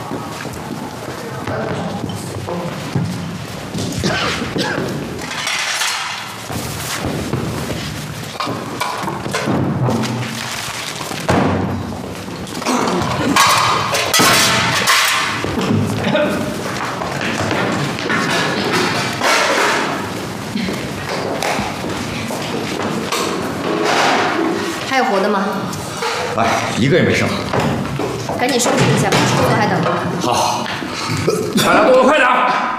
还有活的吗？ 哎，一个也没剩。 赶紧收拾一下吧，工作还等着。 好， 大家动作快点！